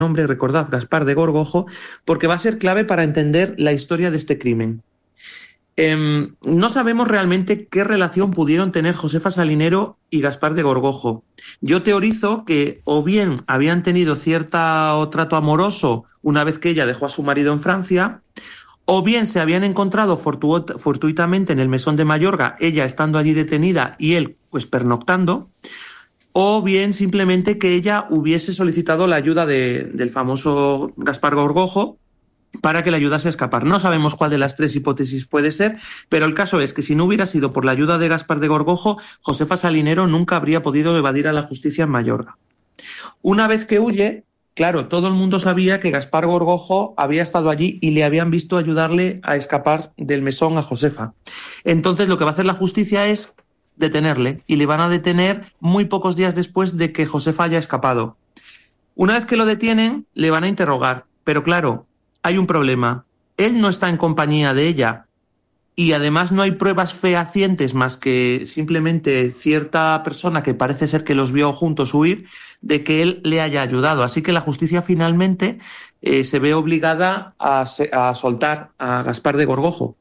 nombre, recordad, Gaspar de Gorgojo, porque va a ser clave para entender la historia de este crimen. No sabemos realmente qué relación pudieron tener Josefa Salinero y Gaspar de Gorgojo. Yo teorizo que o bien habían tenido cierto trato amoroso una vez que ella dejó a su marido en Francia, o bien se habían encontrado fortuitamente en el Mesón de Mayorga, ella estando allí detenida y él pues pernoctando, o bien simplemente que ella hubiese solicitado la ayuda del famoso Gaspar Gorgojo para que le ayudase a escapar. No sabemos cuál de las tres hipótesis puede ser, pero el caso es que si no hubiera sido por la ayuda de Gaspar de Gorgojo, Josefa Salinero nunca habría podido evadir a la justicia en Mayorga. Una vez que huye, claro, todo el mundo sabía que Gaspar Gorgojo había estado allí y le habían visto ayudarle a escapar del mesón a Josefa. Entonces lo que va a hacer la justicia es detenerle, y le van a detener muy pocos días después de que Josefa haya escapado. Una vez que lo detienen, le van a interrogar, pero claro, hay un problema. Él no está en compañía de ella y además no hay pruebas fehacientes más que simplemente cierta persona que parece ser que los vio juntos huir de que él le haya ayudado. Así que la justicia finalmente se ve obligada a soltar a Gaspar de Gorgojo.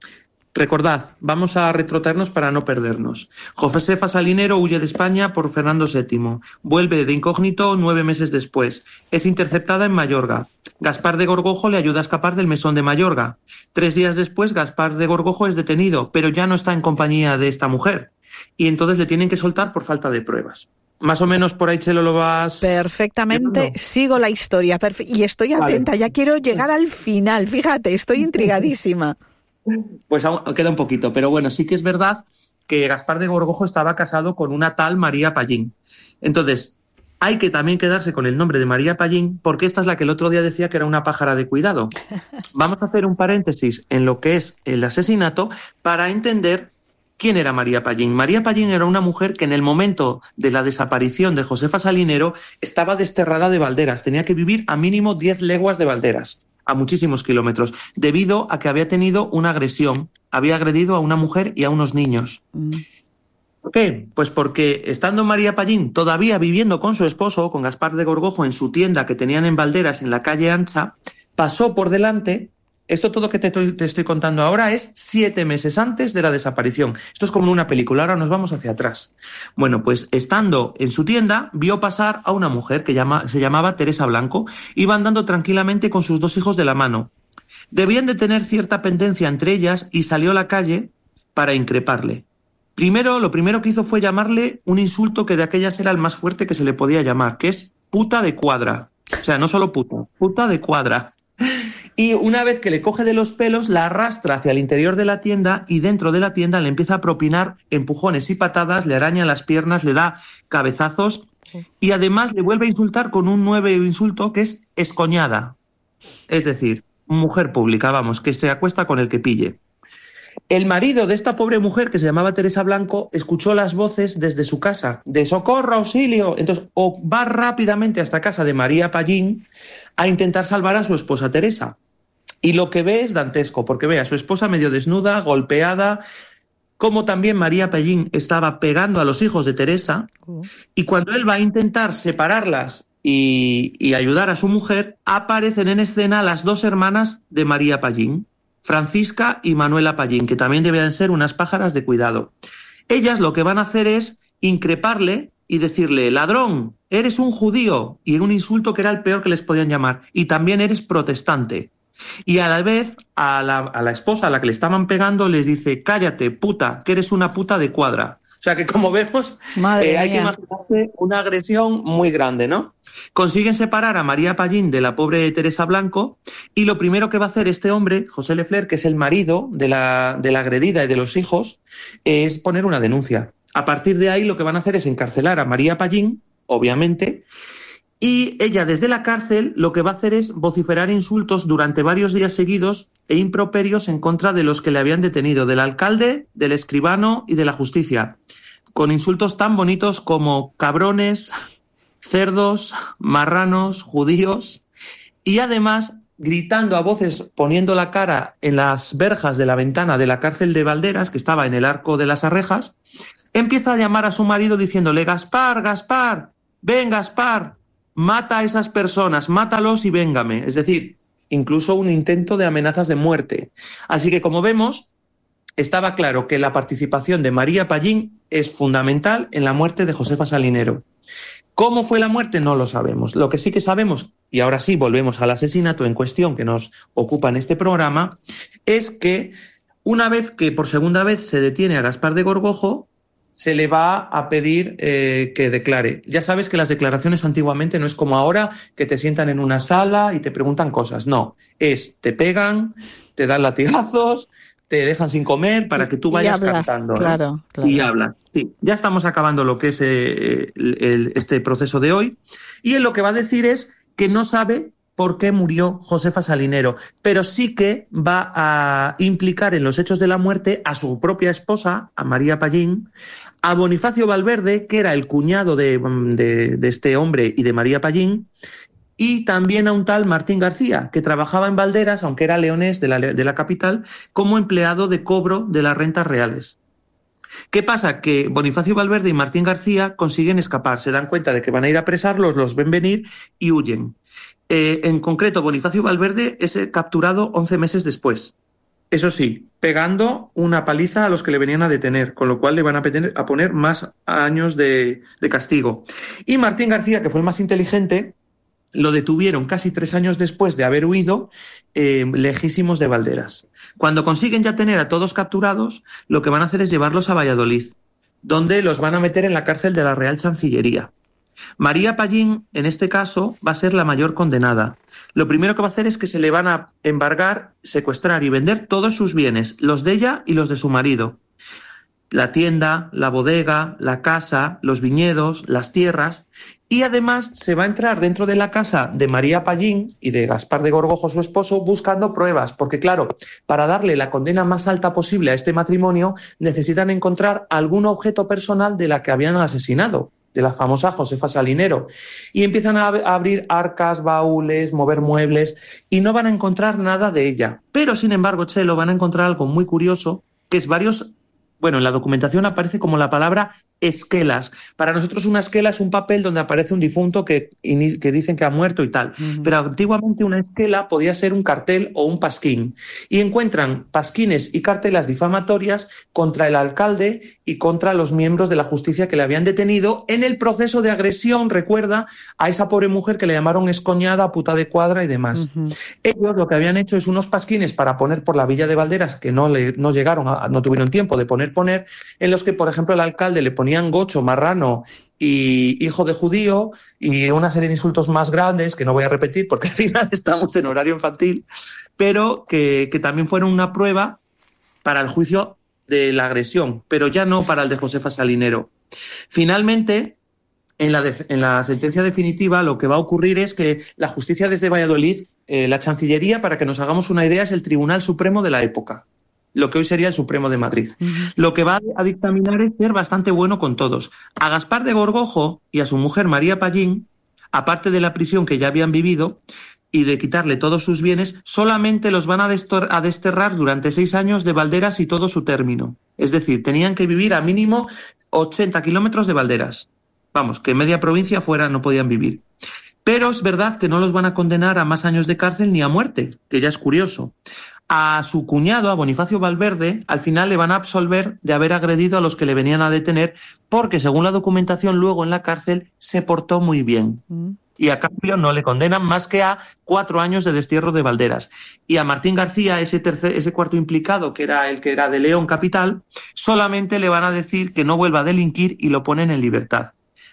Recordad, vamos a retrotraernos para no perdernos. Josefa Salinero huye de España por Fernando VII. Vuelve de incógnito 9 meses después. Es interceptada en Mayorga. Gaspar de Gorgojo le ayuda a escapar del mesón de Mayorga. 3 días después, Gaspar de Gorgojo es detenido, pero ya no está en compañía de esta mujer. Y entonces le tienen que soltar por falta de pruebas. Más o menos por ahí, Chelo, lo vas... Perfectamente, sigo la historia. Y estoy atenta, ya quiero llegar al final. Fíjate, estoy intrigadísima. Pues aún queda un poquito, pero bueno, sí que es verdad que Gaspar de Gorgojo estaba casado con una tal María Pallín. Entonces, hay que también quedarse con el nombre de María Pallín, porque esta es la que el otro día decía que era una pájara de cuidado. Vamos a hacer un paréntesis en lo que es el asesinato para entender quién era María Pallín. María Pallín era una mujer que en el momento de la desaparición de Josefa Salinero estaba desterrada de Valderas, tenía que vivir a mínimo 10 leguas de Valderas, a muchísimos kilómetros, debido a que había tenido una agresión, había agredido a una mujer y a unos niños. ¿Por qué? Pues porque estando María Pallín todavía viviendo con su esposo, con Gaspar de Gorgojo, en su tienda que tenían en Valderas, en la calle Ancha, pasó por delante. Esto todo que te estoy contando ahora es 7 meses antes de la desaparición. Esto es como una película, ahora nos vamos hacia atrás. Bueno, pues estando en su tienda, vio pasar a una mujer que se llamaba Teresa Blanco. Iba andando tranquilamente con sus 2 hijos de la mano. Debían de tener cierta pendencia entre ellas y salió a la calle para increparle. Lo primero que hizo fue llamarle un insulto que de aquellas era el más fuerte que se le podía llamar, que es puta de cuadra. O sea, no solo puta de cuadra. Y una vez que le coge de los pelos, la arrastra hacia el interior de la tienda y dentro de la tienda le empieza a propinar empujones y patadas, le araña las piernas, le da cabezazos y además le vuelve a insultar con un nuevo insulto que es escoñada. Es decir, mujer pública, vamos, que se acuesta con el que pille. El marido de esta pobre mujer, que se llamaba Teresa Blanco, escuchó las voces desde su casa, de ¡socorro, auxilio! Entonces, va rápidamente hasta casa de María Pallín a intentar salvar a su esposa Teresa. Y lo que ve es dantesco, porque ve a su esposa medio desnuda, golpeada, como también María Pallín estaba pegando a los hijos de Teresa, y cuando él va a intentar separarlas y ayudar a su mujer, aparecen en escena las 2 hermanas de María Pallín, Francisca y Manuela Pallín, que también debían ser unas pájaras de cuidado. Ellas lo que van a hacer es increparle y decirle: ladrón, eres un judío, y un insulto que era el peor que les podían llamar, y también eres protestante. Y a la vez a la esposa a la que le estaban pegando les dice: cállate, puta, que eres una puta de cuadra. O sea que, como vemos, hay que imaginarse una agresión muy grande, ¿no? Consiguen separar a María Pallín de la pobre Teresa Blanco y lo primero que va a hacer este hombre, José Lefler, que es el marido de la agredida y de los hijos, es poner una denuncia. A partir de ahí lo que van a hacer es encarcelar a María Pallín, obviamente, y ella desde la cárcel lo que va a hacer es vociferar insultos durante varios días seguidos e improperios en contra de los que le habían detenido, del alcalde, del escribano y de la justicia, con insultos tan bonitos como cabrones, cerdos, marranos, judíos, y además gritando a voces, poniendo la cara en las verjas de la ventana de la cárcel de Valderas, que estaba en el Arco de las Arrejas, empieza a llamar a su marido diciéndole: Gaspar, Gaspar, ven Gaspar. mata a esas personas, mátalos y véngame. Es decir, incluso un intento de amenazas de muerte. Así que, como vemos, estaba claro que la participación de María Pallín es fundamental en la muerte de Josefa Salinero. ¿Cómo fue la muerte? No lo sabemos. Lo que sí que sabemos, y ahora sí volvemos al asesinato en cuestión que nos ocupa en este programa, es que una vez que por segunda vez se detiene a Gaspar de Gorgojo, se le va a pedir que declare. Ya sabes que las declaraciones antiguamente no es como ahora, que te sientan en una sala y te preguntan cosas. No, te pegan, te dan latigazos, te dejan sin comer para que tú vayas cantando. Claro, claro. Y hablas. Sí, ya estamos acabando lo que es este proceso de hoy. Y él lo que va a decir es que no sabe por qué murió Josefa Salinero, pero sí que va a implicar en los hechos de la muerte a su propia esposa, a María Pallín, a Bonifacio Valverde, que era el cuñado de este hombre y de María Pallín, y también a un tal Martín García, que trabajaba en Valderas, aunque era leonés de la capital, como empleado de cobro de las rentas reales. ¿Qué pasa? Que Bonifacio Valverde y Martín García consiguen escapar, se dan cuenta de que van a ir a apresarlos, los ven venir y huyen. En concreto, Bonifacio Valverde es capturado 11 meses después. Eso sí, pegando una paliza a los que le venían a detener, con lo cual le van a poner más años de castigo. Y Martín García, que fue el más inteligente, lo detuvieron casi 3 años después de haber huido, lejísimos de Valderas. Cuando consiguen ya tener a todos capturados, lo que van a hacer es llevarlos a Valladolid, donde los van a meter en la cárcel de la Real Chancillería. María Pallín, en este caso, va a ser la mayor condenada. Lo primero que va a hacer es que se le van a embargar, secuestrar y vender todos sus bienes, los de ella y los de su marido. La tienda, la bodega, la casa, los viñedos, las tierras. Y además se va a entrar dentro de la casa de María Pallín y de Gaspar de Gorgojo, su esposo, buscando pruebas. Porque claro, para darle la condena más alta posible a este matrimonio, necesitan encontrar algún objeto personal de la que habían asesinado, de la famosa Josefa Salinero. Y empiezan a abrir arcas, baúles, mover muebles, y no van a encontrar nada de ella. Pero, sin embargo, Chelo, van a encontrar algo muy curioso, que es varios... Bueno, en la documentación aparece como la palabra esquelas. Para nosotros una esquela es un papel donde aparece un difunto que dicen que ha muerto y tal. Uh-huh. Pero antiguamente una esquela podía ser un cartel o un pasquín. Y encuentran pasquines y cartelas difamatorias contra el alcalde y contra los miembros de la justicia que le habían detenido en el proceso de agresión, recuerda, a esa pobre mujer que le llamaron escoñada, puta de cuadra y demás. Uh-huh. Ellos lo que habían hecho es unos pasquines para poner por la villa de Valderas, que no tuvieron tiempo de poner, en los que, por ejemplo, el alcalde le ponían gocho, marrano y hijo de judío y una serie de insultos más grandes que no voy a repetir porque al final estamos en horario infantil, pero que también fueron una prueba para el juicio de la agresión, pero ya no para el de Josefa Salinero. Finalmente, en la sentencia definitiva, lo que va a ocurrir es que la justicia desde Valladolid, la Chancillería, para que nos hagamos una idea, es el Tribunal Supremo de la época, lo que hoy sería el Supremo de Madrid. Uh-huh. Lo que va a dictaminar es ser bastante bueno con todos. A Gaspar de Gorgojo y a su mujer María Pallín, aparte de la prisión que ya habían vivido y de quitarle todos sus bienes, solamente los van a desterrar durante 6 años de Valderas y todo su término. Es decir, tenían que vivir a mínimo 80 kilómetros de Valderas. Vamos, que media provincia fuera no podían vivir. Pero es verdad que no los van a condenar a más años de cárcel ni a muerte, que ya es curioso. A su cuñado, a Bonifacio Valverde, al final le van a absolver de haber agredido a los que le venían a detener porque, según la documentación, luego en la cárcel se portó muy bien. Y a cambio no le condenan más que a 4 años de destierro de Valderas. Y a Martín García, ese cuarto implicado, que era el que era de León capital, solamente le van a decir que no vuelva a delinquir y lo ponen en libertad.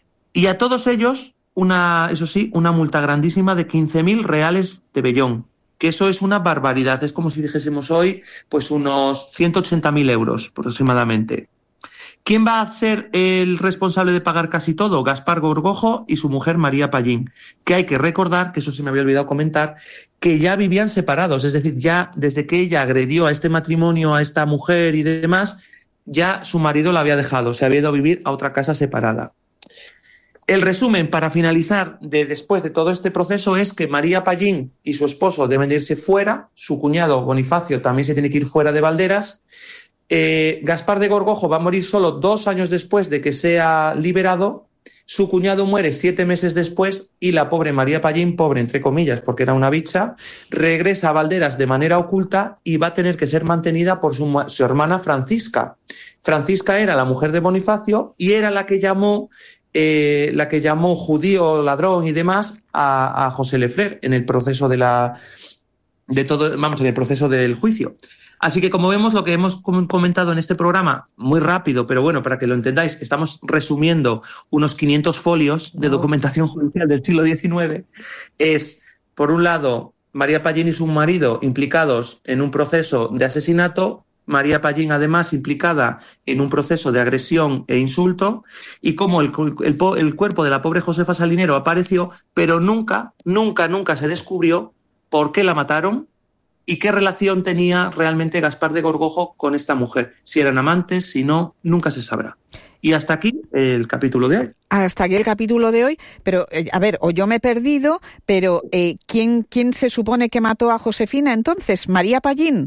Y a todos ellos, una multa grandísima de 15.000 reales de vellón, que eso es una barbaridad, es como si dijésemos hoy, pues unos 180.000 euros aproximadamente. ¿Quién va a ser el responsable de pagar casi todo? Gaspar Gorgojo y su mujer María Pallín, que hay que recordar, que eso se me había olvidado comentar, que ya vivían separados, es decir, ya desde que ella agredió a este matrimonio, a esta mujer y demás, ya su marido la había dejado, se había ido a vivir a otra casa separada. El resumen, para finalizar, después de todo este proceso, es que María Pallín y su esposo deben irse fuera, su cuñado Bonifacio también se tiene que ir fuera de Valderas, Gaspar de Gorgojo va a morir solo 2 años después de que sea liberado Su cuñado muere 7 meses después y la pobre María Pallín, pobre entre comillas porque era una bicha, regresa a Valderas de manera oculta y va a tener que ser mantenida por su hermana Francisca. Francisca era la mujer de Bonifacio y era la que llamó judío, ladrón y demás a José Lefler en el proceso en el proceso del juicio. Así que, como vemos, lo que hemos comentado en este programa, muy rápido, pero bueno, para que lo entendáis, estamos resumiendo unos 500 folios de documentación judicial del siglo XIX, es, por un lado, María Pallín y su marido implicados en un proceso de asesinato, María Pallín, además, implicada en un proceso de agresión e insulto, y cómo el cuerpo de la pobre Josefa Salinero apareció, pero nunca se descubrió por qué la mataron y qué relación tenía realmente Gaspar de Gorgojo con esta mujer. Si eran amantes, si no, nunca se sabrá. Y hasta aquí el capítulo de hoy. Hasta aquí el capítulo de hoy, pero a ver, o yo me he perdido, pero ¿quién se supone que mató a Josefina entonces? ¿María Pallín?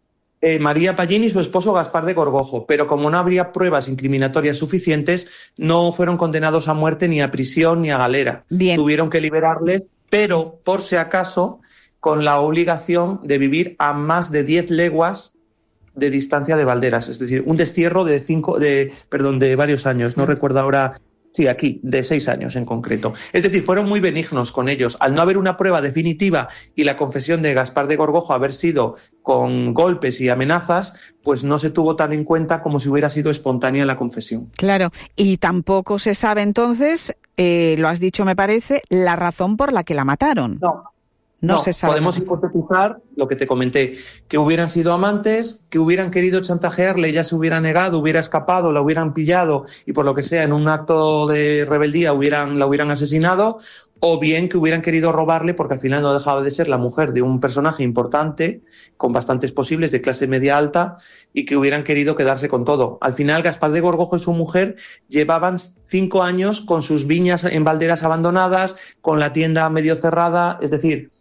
María Pallín y su esposo Gaspar de Gorgojo, pero como no habría pruebas incriminatorias suficientes, no fueron condenados a muerte ni a prisión ni a galera. Bien. Tuvieron que liberarles, pero por si acaso, con la obligación de vivir a más de 10 leguas de distancia de Valderas, es decir, un destierro de varios años, no recuerdo ahora, sí, aquí, de 6 años en concreto. Es decir, fueron muy benignos con ellos. Al no haber una prueba definitiva y la confesión de Gaspar de Gorgojo haber sido con golpes y amenazas, pues no se tuvo tan en cuenta como si hubiera sido espontánea la confesión. Claro, y tampoco se sabe entonces, lo has dicho me parece, la razón por la que la mataron. No se sabe. Podemos hipotetizar lo que te comenté, que hubieran sido amantes, que hubieran querido chantajearle, ella se hubiera negado, hubiera escapado, la hubieran pillado y por lo que sea en un acto de rebeldía la hubieran asesinado, o bien que hubieran querido robarle porque al final no dejaba de ser la mujer de un personaje importante, con bastantes posibles de clase media alta y que hubieran querido quedarse con todo. Al final Gaspar de Gorgojo y su mujer llevaban 5 años con sus viñas en Valderas abandonadas, con la tienda medio cerrada, es decir,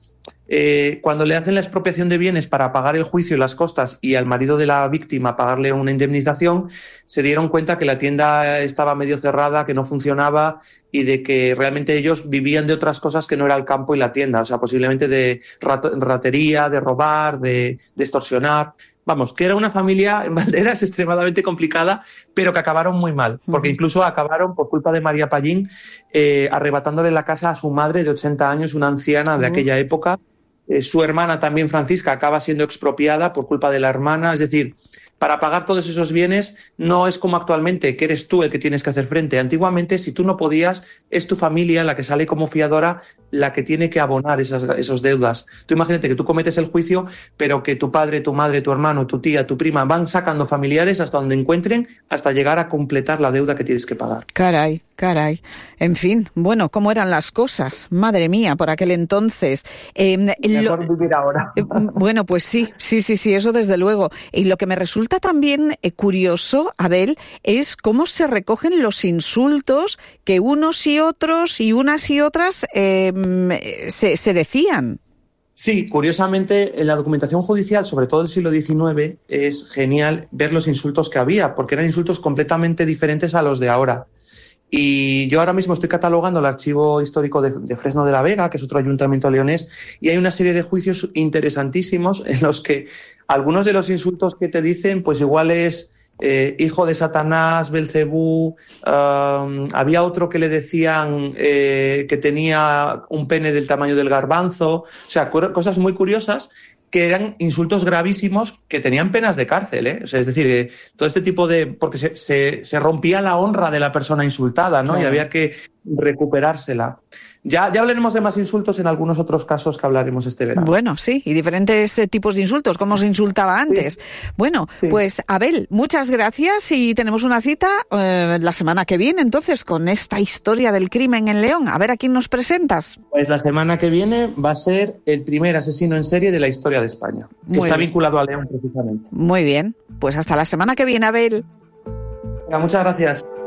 cuando le hacen la expropiación de bienes para pagar el juicio y las costas y al marido de la víctima pagarle una indemnización, se dieron cuenta que la tienda estaba medio cerrada, que no funcionaba y de que realmente ellos vivían de otras cosas que no era el campo y la tienda, o sea, posiblemente de ratería, de robar, de extorsionar. Vamos, que era una familia en Valderas extremadamente complicada, pero que acabaron muy mal, porque incluso acabaron, por culpa de María Pallín, arrebatándole la casa a su madre de 80 años, una anciana de aquella época. Su hermana también, Francisca, acaba siendo expropiada por culpa de la hermana. Es decir, para pagar todos esos bienes no es como actualmente, que eres tú el que tienes que hacer frente. Antiguamente, si tú no podías, es tu familia la que sale como fiadora, la que tiene que abonar esas deudas. Tú imagínate que tú cometes el juicio, pero que tu padre, tu madre, tu hermano, tu tía, tu prima van sacando familiares hasta donde encuentren, hasta llegar a completar la deuda que tienes que pagar. Caray. En fin, bueno, ¿cómo eran las cosas? Madre mía, por aquel entonces. Mejor vivir ahora. Bueno, pues sí, eso desde luego. Y lo que me resulta también curioso, Abel, es cómo se recogen los insultos que unos y otros y unas y otras se decían. Sí, curiosamente, en la documentación judicial, sobre todo del siglo XIX, es genial ver los insultos que había, porque eran insultos completamente diferentes a los de ahora. Y yo ahora mismo estoy catalogando el archivo histórico de Fresno de la Vega, que es otro ayuntamiento leonés, y hay una serie de juicios interesantísimos en los que algunos de los insultos que te dicen, pues igual es hijo de Satanás, Belcebú, había otro que le decían que tenía un pene del tamaño del garbanzo, o sea, cosas muy curiosas que eran insultos gravísimos que tenían penas de cárcel, ¿eh? O sea, es decir, todo este tipo de... porque se rompía la honra de la persona insultada, ¿no? Claro. Y había que recuperársela. Ya hablaremos de más insultos en algunos otros casos que hablaremos este verano. Bueno, sí, y diferentes tipos de insultos, cómo se insultaba antes. Sí. Bueno, sí. Pues Abel, muchas gracias y tenemos una cita la semana que viene, entonces, con esta historia del crimen en León. A ver, ¿a quién nos presentas? Pues la semana que viene va a ser el primer asesino en serie de la historia de España, que está vinculado a León precisamente. Muy bien, pues hasta la semana que viene, Abel. Muchas gracias.